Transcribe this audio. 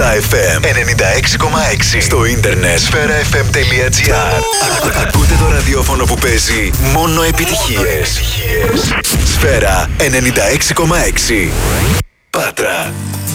Σφαίρα FM 96,6. Στο ίντερνετ sferafm.gr. Ακούτε το ραδιόφωνο που παίζει μόνο επιτυχίες. Σφαίρα 96,6. Πάτρα.